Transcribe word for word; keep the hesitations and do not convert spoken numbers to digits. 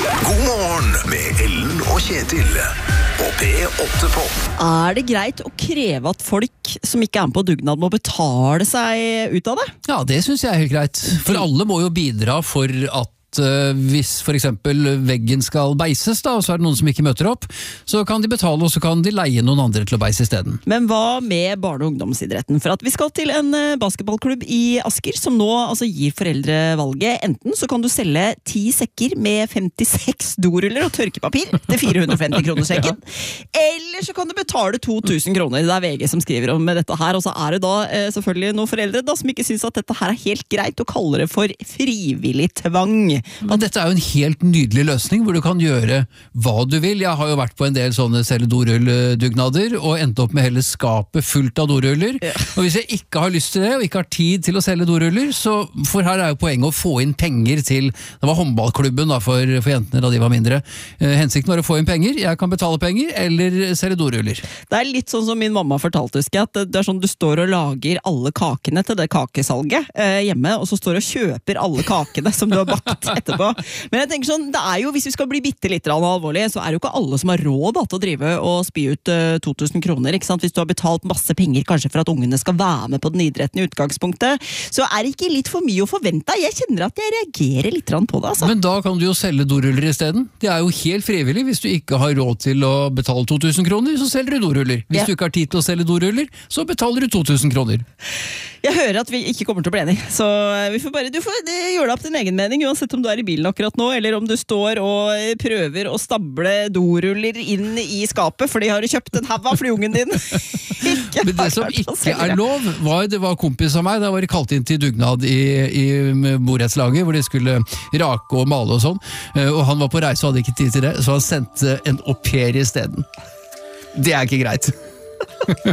God morgen med Ellen og Kjetil på P åtte Pop. Er det greit å kreve at folk som ikke er med på dugnad må betale seg ut av det? Ja, det synes jeg er helt greit. For alle må jo bidra for at hvis for eksempel veggen skal beises da, og så er det noen som ikke møter opp, så kan de betale, og så kan de leie noen andre til å beise i stedet. Men hva med barne- og ungdomsidretten? For at vi skal til en basketballklubb i Asker, som nå altså gir foreldre valget. Enten så kan du selge ti sekker med femtiseks doruller og tørkepapir til fire hundre og femti kroner sekken, eller så kan du betale to tusen kroner. Det er V G som skriver om dette her, og så er det da eh, selvfølgelig noen foreldre da, som ikke synes at dette her er helt greit, og kaller det for frivillig tvang. Men dette er jo en helt nydelig løsning hvor du kan gjøre hva du vil. Jeg har jo vært på en del sånne selge dorull-dugnader og endt opp med hele skapet fullt av doruller. Ja. Og hvis jeg ikke har lyst til det og ikke har tid til å selge doruller, så for her er jo poenget å få inn penger til, det var håndballklubben da, for, for jentene da de var mindre. Eh, hensikten var å få inn penger, jeg kan betale penger eller selge doruller. Det er litt sånn som min mamma fortalte, husker jeg, at det er sånn du står og lager alle kakene til det kakesalget eh, hjemme, og så står og kjøper alle kakene som du har bakt etterpå. Men jeg tenker sånn, det er jo, hvis vi skal bli bitte litt alvorlig, så er det jo ikke alle som har råd da, til å drive og spy ut uh, to tusen kroner, ikke sant? Hvis du har betalt masse penger kanskje for at ungene skal være med på den idretten i utgangspunktet, så er det ikke litt for mye å forvente. Jeg kjenner at jeg reagerer litt på det, altså. Men da kan du jo selge doruller i stedet. Det er jo helt frivillig. Hvis du ikke har råd til å betale to tusen kroner, så selger du doruller. Hvis ja. du ikke har tid til å selge doruller, så betaler du to tusen kroner. Jeg hører at vi ikke kommer til å bli enige, så vi får bare, du får gjøre deg opp din egen mening, uansett om du er i bilen akkurat nå, eller om du står og prøver å stable doruller inn i skapet, fordi har du kjøpt en hav av flyungen din. Men det som ikke er lov, var, det var kompis av meg, da var de kalt inn til dugnad i, i borettslaget, hvor de skulle rake og male og sånn, og han var på reise og hadde ikke tid til det, så han sendte en au pair i stedet. Det er ikke greit.